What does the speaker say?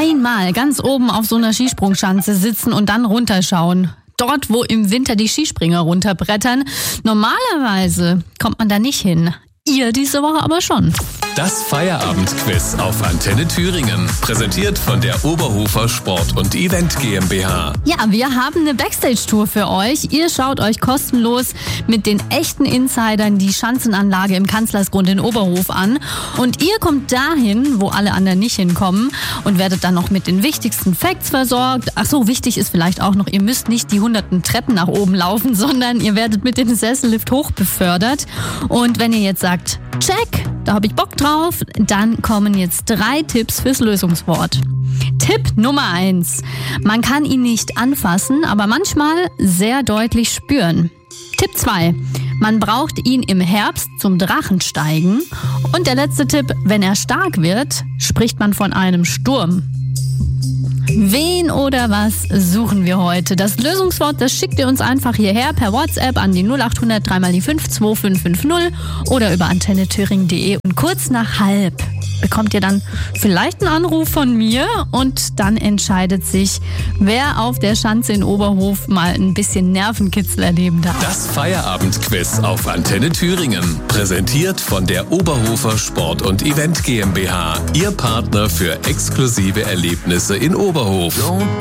Einmal ganz oben auf so einer Skisprungschanze sitzen und dann runterschauen. Dort, wo im Winter die Skispringer runterbrettern. Normalerweise kommt man da nicht hin. Ihr diese Woche aber schon. Das Feierabendquiz auf Antenne Thüringen. Präsentiert von der Oberhofer Sport und Event GmbH. Ja, wir haben eine Backstage-Tour für euch. Ihr schaut euch kostenlos mit den echten Insidern die Schanzenanlage im Kanzlersgrund in Oberhof an. Und ihr kommt dahin, wo alle anderen nicht hinkommen und werdet dann noch mit den wichtigsten Facts versorgt. Ach so, wichtig ist vielleicht auch noch, ihr müsst nicht die hunderten Treppen nach oben laufen, sondern ihr werdet mit dem Sessellift hochbefördert. Und wenn ihr jetzt sagt, check, da habe ich Bock drauf, dann kommen jetzt 3 Tipps fürs Lösungswort. Tipp Nummer 1. Man kann ihn nicht anfassen, aber manchmal sehr deutlich spüren. Tipp 2. Man braucht ihn im Herbst zum Drachensteigen. Und der letzte Tipp, wenn er stark wird, spricht man von einem Sturm. Wen oder was suchen wir heute? Das Lösungswort, das schickt ihr uns einfach hierher per WhatsApp an die 0800 3x5 2550 oder über antennethüringen.de. Und kurz nach 12:30 bekommt ihr dann vielleicht einen Anruf von mir und dann entscheidet sich, wer auf der Schanze in Oberhof mal ein bisschen Nervenkitzel erleben darf. Das Feierabendquiz auf Antenne Thüringen. Präsentiert von der Oberhofer Sport und Event GmbH. Ihr Partner für exklusive Erlebnisse in Oberhof.